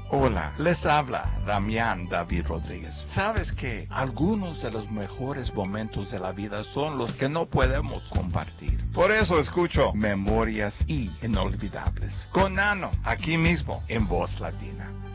Hola, les habla Damián David Rodríguez. ¿Sabes que algunos de los mejores momentos de la vida son los que no podemos compartir? Por eso escucho Memorias Inolvidables con Nano, aquí mismo en Voz Latina.